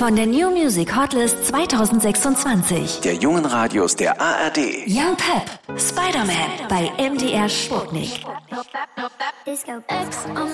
von der New Music Hotlist 2026. Der jungen Radios der ARD. Young Pep, Spider-Man bei MDR Sputnik. Disco.